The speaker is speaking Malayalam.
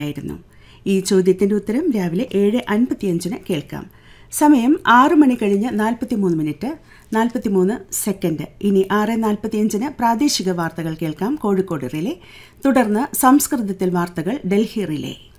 ആയിരുന്നു. ഈ ചോദ്യത്തിൻ്റെ ഉത്തരം രാവിലെ 7:55 കേൾക്കാം. സമയം 6 മണി കഴിഞ്ഞ് 43 മിനിറ്റ് 43 സെക്കൻഡ്. ഇനി 6:45 പ്രാദേശിക വാർത്തകൾ കേൾക്കാം കോഴിക്കോട് റിലേ. തുടർന്ന് സംസ്കൃതത്തിൽ വാർത്തകൾ ഡൽഹി റിലേ.